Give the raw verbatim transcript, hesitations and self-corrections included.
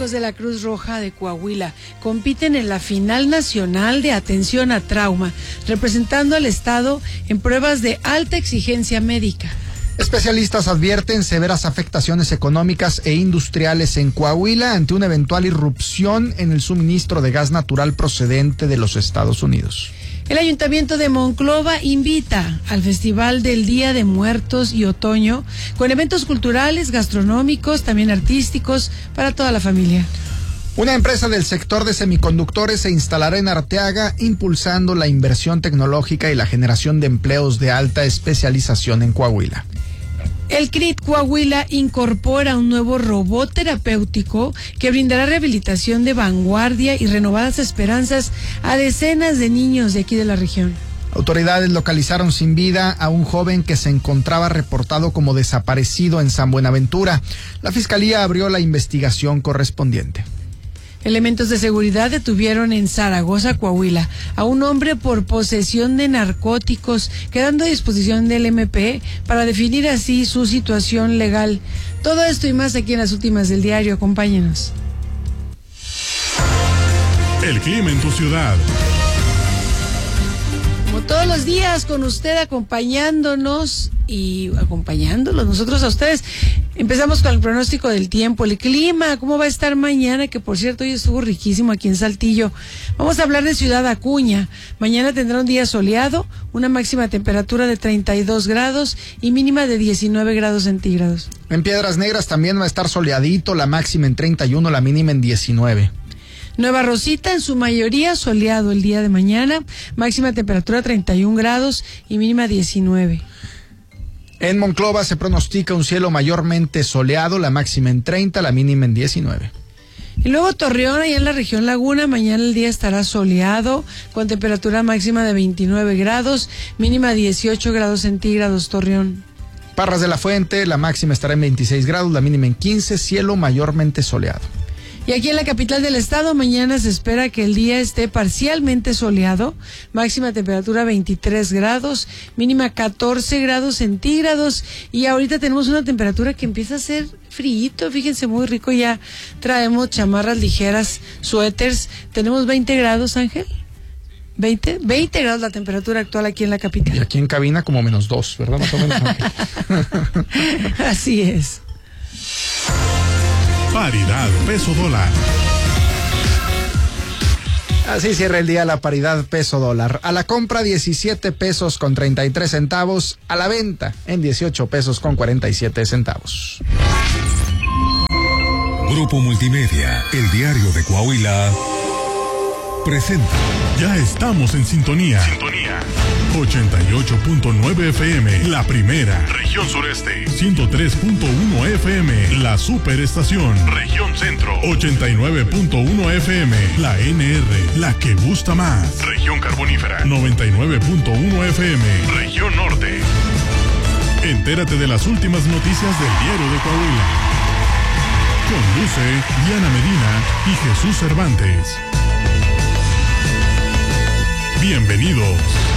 Médicos de la Cruz Roja de Coahuila compiten en la final nacional de atención a trauma, representando al estado en pruebas de alta exigencia médica. Especialistas advierten severas afectaciones económicas e industriales en Coahuila ante una eventual irrupción en el suministro de gas natural procedente de los Estados Unidos. El Ayuntamiento de Monclova invita al Festival del Día de Muertos y Otoño con eventos culturales, gastronómicos, también artísticos para toda la familia. Una empresa del sector de semiconductores se instalará en Arteaga, impulsando la inversión tecnológica y la generación de empleos de alta especialización en Coahuila. El C R I T Coahuila incorpora un nuevo robot terapéutico que brindará rehabilitación de vanguardia y renovadas esperanzas a decenas de niños de aquí de la región. Autoridades localizaron sin vida a un joven que se encontraba reportado como desaparecido en San Buenaventura. La Fiscalía abrió la investigación correspondiente. Elementos de seguridad detuvieron en Zaragoza, Coahuila, a un hombre por posesión de narcóticos, quedando a disposición del M P para definir así su situación legal. Todo esto y más aquí en las últimas del diario. Acompáñenos. El clima en tu ciudad. Como todos los días, con usted acompañándonos y acompañándolos nosotros a ustedes. Empezamos con el pronóstico del tiempo, el clima, cómo va a estar mañana, que por cierto hoy estuvo riquísimo aquí en Saltillo. Vamos a hablar de Ciudad Acuña. Mañana tendrá un día soleado, una máxima temperatura de treinta y dos grados y mínima de diecinueve grados centígrados. En Piedras Negras también va a estar soleadito, la máxima en treinta y uno, la mínima en diecinueve. Nueva Rosita, en su mayoría soleado el día de mañana, máxima temperatura treinta y un grados y mínima diecinueve. En Monclova se pronostica un cielo mayormente soleado, la máxima en treinta, la mínima en diecinueve. Y luego Torreón, allá en la región Laguna, mañana el día estará soleado, con temperatura máxima de veintinueve grados, mínima dieciocho grados centígrados, Torreón. Parras de la Fuente, la máxima estará en veintiséis grados, la mínima en quince, cielo mayormente soleado. Y aquí en la capital del estado, mañana se espera que el día esté parcialmente soleado, máxima temperatura veintitrés grados, mínima catorce grados centígrados, y ahorita tenemos una temperatura que empieza a ser fríito, fíjense, muy rico, ya traemos chamarras ligeras, suéteres, tenemos veinte grados, Ángel, veinte, veinte grados la temperatura actual aquí en la capital. Y aquí en cabina como menos dos, ¿verdad? Más o menos, Ángel. Así es. Paridad peso dólar. Así cierra el día la paridad peso dólar. A la compra diecisiete pesos con treinta y tres centavos, a la venta en dieciocho pesos con cuarenta y siete centavos. Grupo Multimedia, el diario de Coahuila, presenta. Ya estamos en sintonía. Sintonía. ochenta y ocho punto nueve F M, la primera. Región Sureste. ciento tres punto uno F M, la superestación. Región Centro. ochenta y nueve punto uno F M, la N R, la que gusta más. Región Carbonífera. noventa y nueve punto uno F M, Región Norte. Entérate de las últimas noticias del diario de Coahuila. Conduce Diana Medina y Jesús Cervantes. Bienvenidos.